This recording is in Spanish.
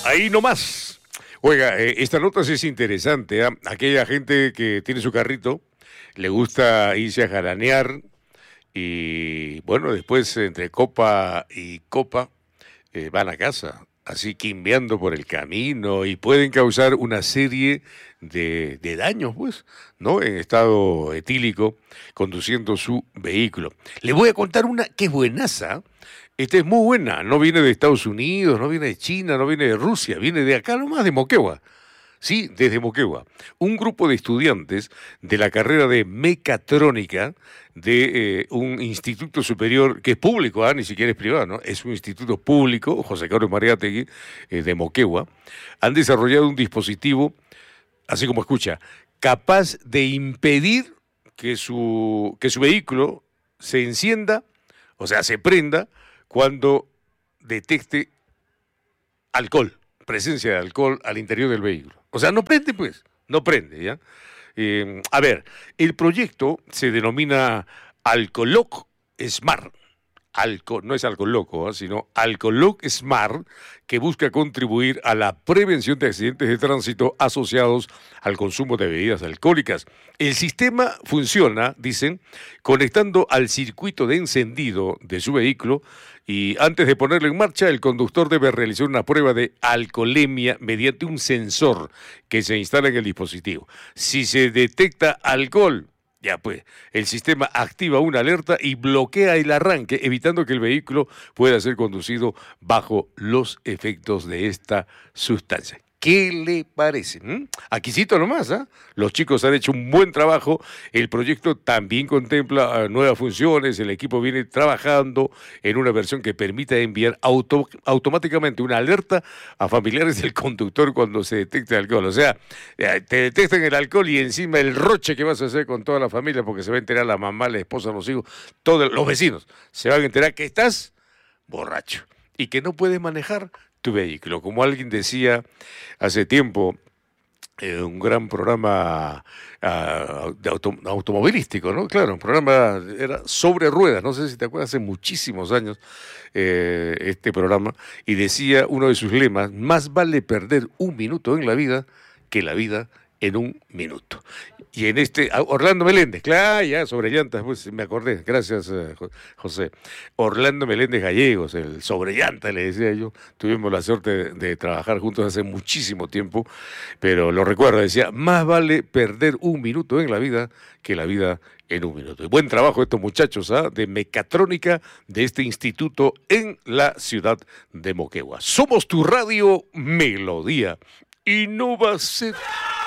ahí nomás. Oiga, esta nota sí es interesante, ¿ah? Aquella gente que tiene su carrito, le gusta irse a jaranear y bueno, después entre copa y copa van a casa, así quimbeando por el camino y pueden causar una serie de daños, pues, ¿no? En estado etílico, conduciendo su vehículo. Le voy a contar una que es buenaza. Esta es muy buena, no viene de Estados Unidos, no viene de China, no viene de Rusia, viene de acá nomás, de Moquegua. Sí, desde Moquegua. Un grupo de estudiantes de la carrera de mecatrónica de un instituto superior que es público, ni siquiera es privado, ¿no? Es un instituto público, José Carlos Mariátegui, de Moquegua, han desarrollado un dispositivo, así como escucha, capaz de impedir que su vehículo se encienda, o sea, se prenda, cuando detecte alcohol, presencia de alcohol al interior del vehículo. O sea, no prende, pues, no prende, ¿ya? A ver, el proyecto se denomina Alcoloc Smart. No es Alcoloco, sino Alcoloc Smart, que busca contribuir a la prevención de accidentes de tránsito asociados al consumo de bebidas alcohólicas. El sistema funciona, dicen, conectando al circuito de encendido de su vehículo y antes de ponerlo en marcha, el conductor debe realizar una prueba de alcoholemia mediante un sensor que se instala en el dispositivo. Si se detecta alcohol, ya pues, el sistema activa una alerta y bloquea el arranque, evitando que el vehículo pueda ser conducido bajo los efectos de esta sustancia. ¿Qué le parece? Aquí cito nomás, ¿ah? Los chicos han hecho un buen trabajo, el proyecto también contempla nuevas funciones, el equipo viene trabajando en una versión que permita enviar automáticamente una alerta a familiares del conductor cuando se detecte alcohol. O sea, te detectan el alcohol y encima el roche que vas a hacer con toda la familia, porque se va a enterar la mamá, la esposa, los hijos, todos los vecinos, se van a enterar que estás borracho y que no puedes manejar tu vehículo. Como alguien decía hace tiempo, un gran programa automovilístico, ¿no? Claro, un programa era sobre ruedas, no sé si te acuerdas, hace muchísimos años este programa, y decía uno de sus lemas: más vale perder un minuto en la vida que la vida en un minuto. Y en Orlando Meléndez, claro, ya sobre llantas, pues me acordé, gracias José. Orlando Meléndez Gallegos, el sobre llantas, le decía yo, tuvimos la suerte de trabajar juntos hace muchísimo tiempo, pero lo recuerdo, decía, más vale perder un minuto en la vida que la vida en un minuto. Y buen trabajo estos muchachos de mecatrónica de este instituto en la ciudad de Moquegua. Somos tu radio Melodía y no va a ser...